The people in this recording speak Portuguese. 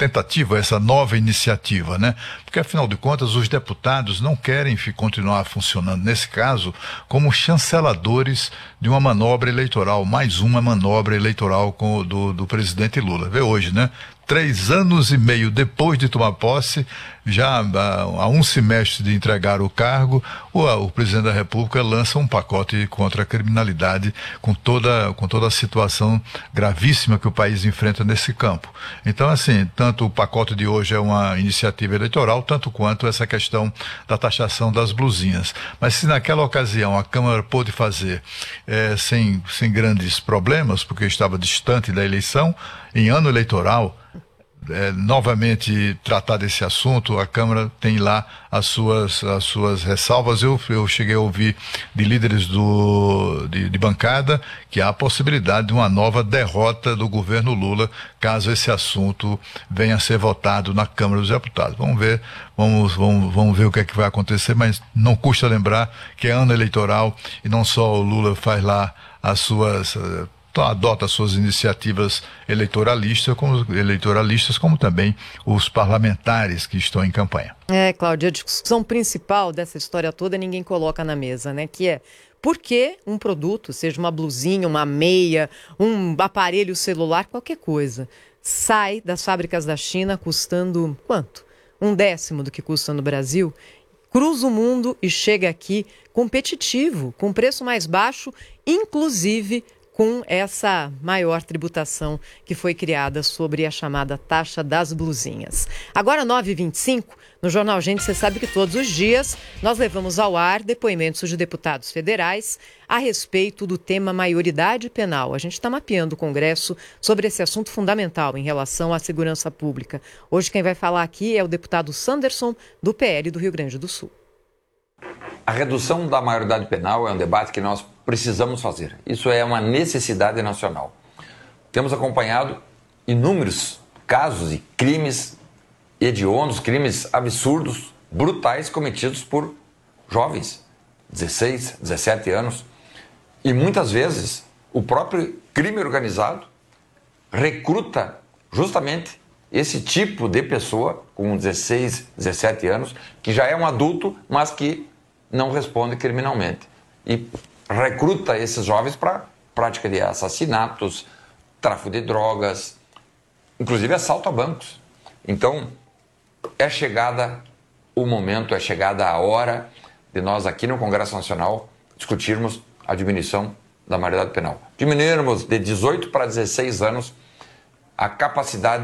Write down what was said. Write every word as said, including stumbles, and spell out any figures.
tentativa, essa nova iniciativa, né? Porque, afinal de contas, os deputados não querem continuar funcionando, nesse caso, como chanceladores de uma manobra eleitoral, mais uma manobra eleitoral com, do, do presidente Lula. Vê hoje, né? Três anos e meio depois de tomar posse, já há um semestre de entregar o cargo, o, o presidente da República lança um pacote contra a criminalidade com toda, com toda a situação gravíssima que o país enfrenta nesse campo. Então, assim, tanto o pacote de hoje é uma iniciativa eleitoral, tanto quanto essa questão da taxação das blusinhas. Mas se naquela ocasião a Câmara pôde fazer é, sem, sem grandes problemas, porque estava distante da eleição, em ano eleitoral, É, novamente tratar desse assunto, a Câmara tem lá as suas, as suas ressalvas. Eu, eu cheguei a ouvir de líderes do, de, de bancada que há a possibilidade de uma nova derrota do governo Lula caso esse assunto venha a ser votado na Câmara dos Deputados. Vamos ver, vamos, vamos, vamos ver o que é que vai acontecer, mas não custa lembrar que é ano eleitoral e não só o Lula faz lá as suas... Então, adota suas iniciativas eleitoralistas como, eleitoralistas, como também os parlamentares que estão em campanha. É, Cláudia, a discussão principal dessa história toda ninguém coloca na mesa, né? Que é por que um produto, seja uma blusinha, uma meia, um aparelho celular, qualquer coisa, sai das fábricas da China custando quanto? Um décimo do que custa no Brasil? Cruza o mundo e chega aqui competitivo, com preço mais baixo, inclusive com essa maior tributação que foi criada sobre a chamada taxa das blusinhas. Agora, nove e vinte e cinco, no Jornal Gente, você sabe que todos os dias nós levamos ao ar depoimentos de deputados federais a respeito do tema maioridade penal. A gente está mapeando o Congresso sobre esse assunto fundamental em relação à segurança pública. Hoje quem vai falar aqui é o deputado Sanderson, do P L do Rio Grande do Sul. A redução da maioridade penal é um debate que nós precisamos fazer. Isso é uma necessidade nacional. Temos acompanhado inúmeros casos e crimes hediondos, crimes absurdos, brutais, cometidos por jovens, dezesseis, dezessete anos. E muitas vezes o próprio crime organizado recruta justamente esse tipo de pessoa com dezesseis, dezessete anos, que já é um adulto, mas que não responde criminalmente. E recruta esses jovens para prática de assassinatos, tráfico de drogas, inclusive assalto a bancos. Então, é chegada o momento, é chegada a hora de nós aqui no Congresso Nacional discutirmos a diminuição da maioridade penal. Diminuirmos de dezoito para dezesseis anos a capacidade